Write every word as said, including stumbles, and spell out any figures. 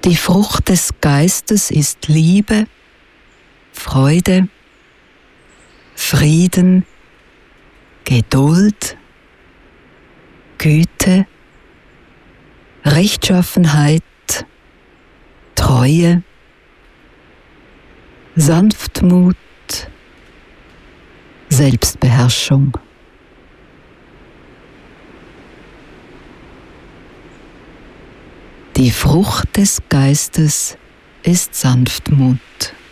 Die Frucht des Geistes ist Liebe, Freude, Frieden, Geduld, Güte, Rechtschaffenheit, Treue, Sanftmut, Selbstbeherrschung. Die Frucht des Geistes ist Sanftmut.